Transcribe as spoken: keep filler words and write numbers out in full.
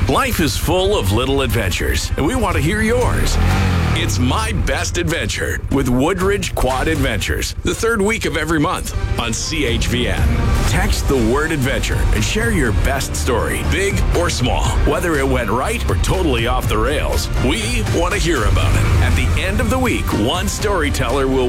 Life is full of little adventures, and we want to hear yours. It's My Best Adventure with Woodridge Quad Adventures, the third week of every month on C H V N. Text the word adventure and share your best story, big or small. Whether it went right or totally off the rails, we want to hear about it. At the end of the week, one storyteller will